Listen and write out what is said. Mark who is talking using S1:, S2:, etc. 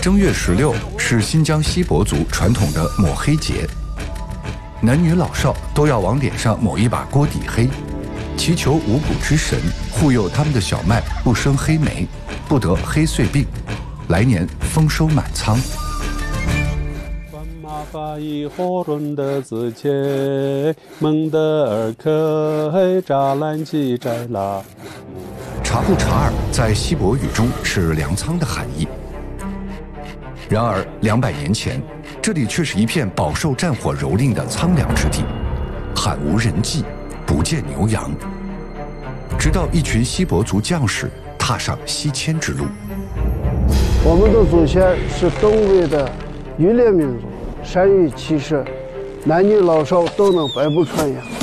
S1: 正月16是新疆锡伯族传统的抹黑节，男女老少都要往脸上抹一把锅底黑，祈求五谷之神护佑他们的小麦不生黑霉，不得黑穗病，来年丰收满仓。
S2: 法以火润的自切蒙德尔克扎兰基摘拉。
S1: 察布查尔在锡伯语中是粮仓的含义。然而200年前，这里却是一片饱受战火蹂躏的苍凉之地，罕无人迹，不见牛羊。直到一群锡伯族将士踏上西迁之路。
S3: 我们的祖先是东北的渔猎民族，善于骑射，男女老少都能百步穿杨。